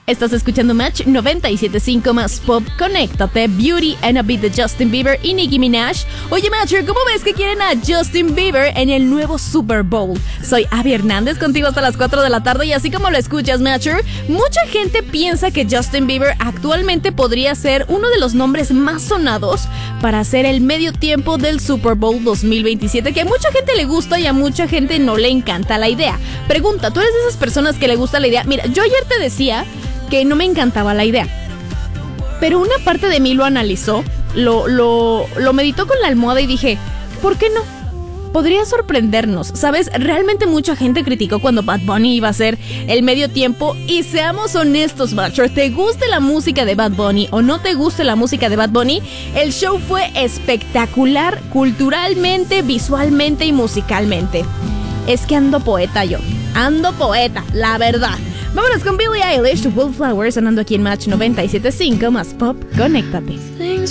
Estás escuchando Match 97.5 más Pop. Conéctate. Beauty and a Beat de Justin Bieber y Nicki Minaj. Oye, Matcher, ¿cómo ves que quieren a Justin Bieber en el nuevo Super Bowl? Soy Abby Hernández, contigo hasta las 4 de la tarde y así como lo escuchas, Matcher, mucha gente piensa que Justin Bieber actualmente podría ser uno de los nombres más sonados para hacer el medio tiempo del Super Bowl 2027, que a mucha gente le gusta y a mucha gente no le encanta la idea. Pregunta, ¿tú eres de esas personas que le gusta la idea? Mira, yo ayer te decía que no me encantaba la idea, pero una parte de mí lo analizó, lo meditó con la almohada y dije, ¿por qué no? Podría sorprendernos, ¿sabes? Realmente mucha gente criticó cuando Bad Bunny iba a ser el medio tiempo y seamos honestos, Matcher, ¿te guste la música de Bad Bunny o no te guste la música de Bad Bunny? El show fue espectacular culturalmente, visualmente y musicalmente. Es que ando poeta, la verdad. Vámonos con Billie Eilish, Wallflowers, sonando aquí en Match 97.5 más Pop. Conéctate.